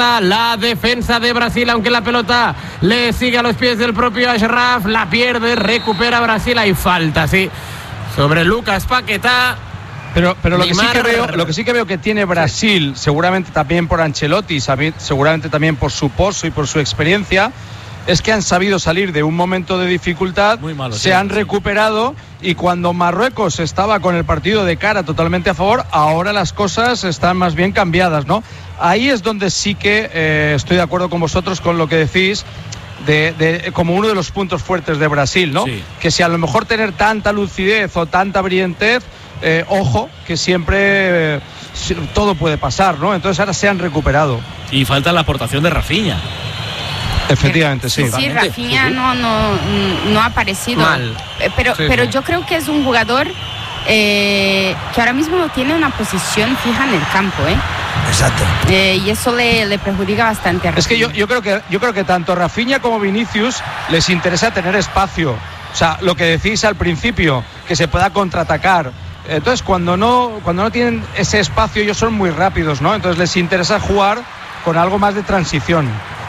La defensa de Brasil, aunque la pelota le sigue a los pies del propio Achraf, la pierde, recupera Brasil, hay falta, sí, sobre Lucas Paquetá. Pero lo que sí que veo que tiene Brasil, seguramente también por Ancelotti, seguramente también por su pozo y por su experiencia, es que han sabido salir de un momento de dificultad, se han recuperado, y cuando Marruecos estaba con el partido de cara totalmente a favor, ahora las cosas están más bien cambiadas, ¿no? Ahí es donde sí que estoy de acuerdo con vosotros con lo que decís como uno de los puntos fuertes de Brasil, ¿no? Sí. Que si a lo mejor tener tanta lucidez o tanta brillantez, ojo, que siempre todo puede pasar, ¿no? Entonces ahora se han recuperado. Y falta la aportación de Rafinha. Efectivamente, sí. Sí, Rafinha no ha aparecido. Mal. Pero yo creo que es un jugador que ahora mismo no tiene una posición fija en el campo, Exacto. Y eso le perjudica bastante a Rafinha. Es que yo creo que tanto Rafinha como Vinicius les interesa tener espacio. O sea, lo que decís al principio, que se pueda contraatacar. Entonces, cuando no tienen ese espacio, ellos son muy rápidos, ¿no? Entonces les interesa jugar con algo más de transición.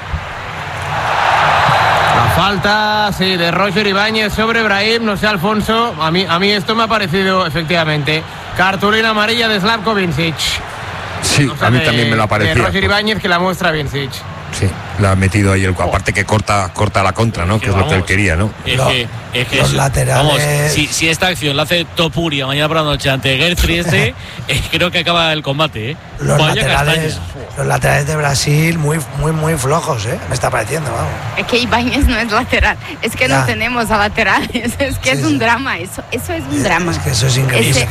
La falta, sí, de Roger Ibáñez sobre Brahim, no sé, Alfonso, a mí esto me ha parecido, efectivamente, cartulina amarilla de Slavko Vincic. Sí, a mí también me lo ha parecido. De Roger Ibáñez, que la muestra Vincic. Sí, le ha metido ahí aparte que corta la contra, ¿no? Que es lo que él quería, ¿no? Es que los laterales. Vamos, si esta acción la hace Topuria mañana por la noche ante Gertrude, creo que acaba el combate, Los laterales de Brasil muy flojos, me está pareciendo, vamos. Es que Ibáñez no es lateral, es que no tenemos a laterales, es que es un drama, eso es un drama. Es que eso es increíble.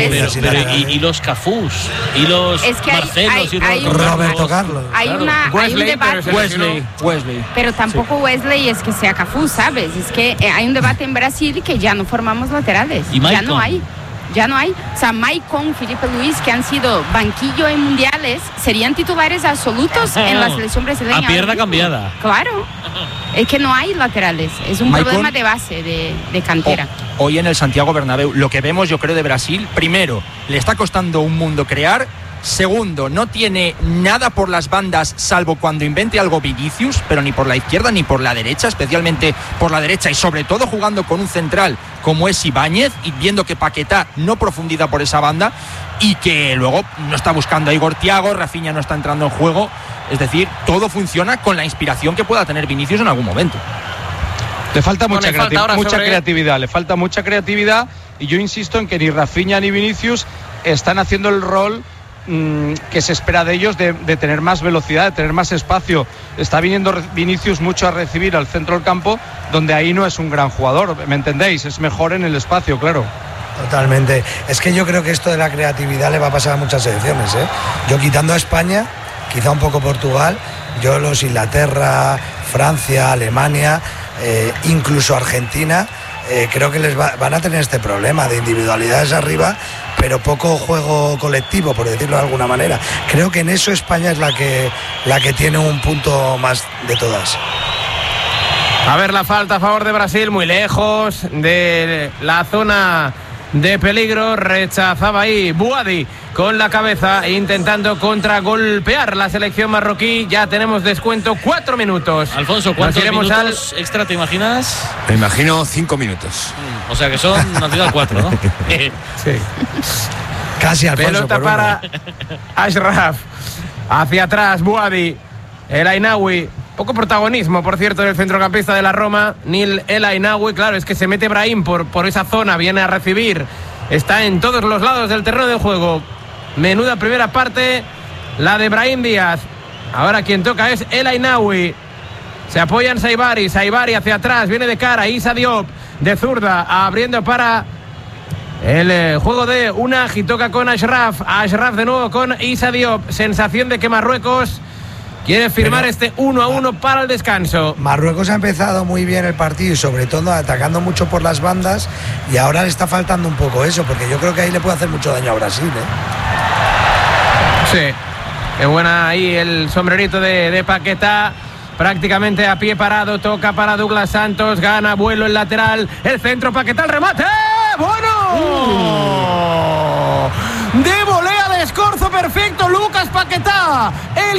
Y los Cafús, y los Marcelos, y Roberto Carlos. Hay un debate. Wesley. Pero tampoco Wesley es que sea Cafú, ¿sabes? Es que hay un debate en Brasil que ya no formamos laterales. ¿Y ya no hay. O sea, Maicon, Felipe Luis, que han sido banquillo en mundiales, serían titulares absolutos en la selección brasileña. A pierna cambiada. Claro. Es que no hay laterales. Es un problema de base, de cantera. Hoy en el Santiago Bernabéu, lo que vemos, yo creo, de Brasil, primero, le está costando un mundo crear. Segundo, no tiene nada por las bandas, salvo cuando invente algo Vinicius, pero ni por la izquierda ni por la derecha, especialmente por la derecha, y sobre todo jugando con un central como es Ibáñez, y viendo que Paquetá no profundiza por esa banda, y que luego no está buscando a Igor Thiago, Rafinha no está entrando en juego. Es decir, todo funciona con la inspiración que pueda tener Vinicius en algún momento. Le falta mucha creatividad, le falta mucha creatividad, y yo insisto en que ni Rafinha ni Vinicius están haciendo el rol que se espera de ellos, de tener más velocidad, de tener más espacio. Está viniendo Vinicius mucho a recibir al centro del campo, donde ahí no es un gran jugador, ¿me entendéis? Es mejor en el espacio, claro. Totalmente. Es que yo creo que esto de la creatividad le va a pasar a muchas selecciones, Yo, quitando a España, quizá un poco Portugal, yo los Inglaterra, Francia, Alemania, incluso Argentina, creo que les van a tener este problema de individualidades arriba, pero poco juego colectivo, por decirlo de alguna manera. Creo que en eso España es la que tiene un punto más de todas. A ver, la falta a favor de Brasil, muy lejos de la zona de peligro, rechazaba ahí Bouhaddi con la cabeza, intentando contragolpear la selección marroquí. Ya tenemos descuento, 4 minutos. Alfonso, ¿cuántos minutos extra te imaginas? Me imagino 5 minutos. O sea que son al final 4, ¿no? Sí. Casi, Alfonso. Pelota para Achraf, hacia atrás Bouhaddi, El Ainaoui. Poco protagonismo, por cierto, del centrocampista de la Roma, Nil El Ainaoui. Claro, es que se mete Brahim por esa zona, viene a recibir, está en todos los lados del terreno de juego. Menuda primera parte, la de Brahim Díaz. Ahora quien toca es El Ainaoui. Se apoya en Saibari hacia atrás, viene de cara, Issa Diop de zurda, abriendo para el juego de Unai, toca con Achraf de nuevo con Issa Diop. Sensación de que Marruecos quiere firmar este 1-1 para el descanso. Marruecos ha empezado muy bien el partido y sobre todo atacando mucho por las bandas, y ahora le está faltando un poco eso, porque yo creo que ahí le puede hacer mucho daño a Brasil, Sí, qué buena ahí el sombrerito de Paquetá, prácticamente a pie parado, toca para Douglas Santos, gana vuelo el lateral, el centro, Paquetá, el remate, bueno, de volea de escorzo perfecto, Lucas Paquetá, el